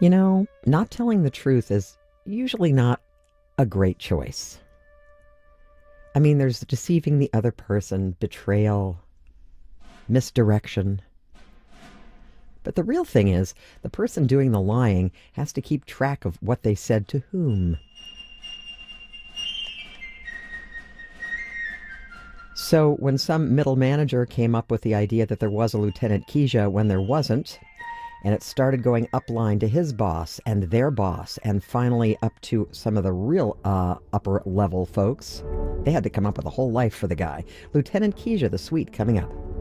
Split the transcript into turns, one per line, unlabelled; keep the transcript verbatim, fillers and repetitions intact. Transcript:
You know, not telling the truth is usually not a great choice. I mean, there's deceiving the other person, betrayal, misdirection. But the real thing is, the person doing the lying has to keep track of what they said to whom. So when some middle manager came up with the idea that there was a Lieutenant Keisha when there wasn't, and it started going upline to his boss and their boss, and finally up to some of the real uh, upper level folks, they had to come up with a whole life for the guy. Lieutenant Keisha the Sweet coming up.